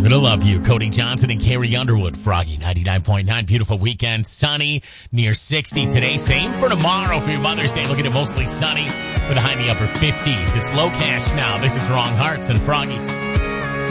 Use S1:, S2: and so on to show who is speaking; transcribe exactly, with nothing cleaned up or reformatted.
S1: I'm gonna love you. Cody Johnson and Carrie Underwood. Froggy ninety-nine point nine. Beautiful weekend. Sunny, near sixty today. Same for tomorrow for your Mother's Day. Looking at mostly sunny with a high in the upper fifties. It's Low Cash now. This is Wrong Hearts and Froggy.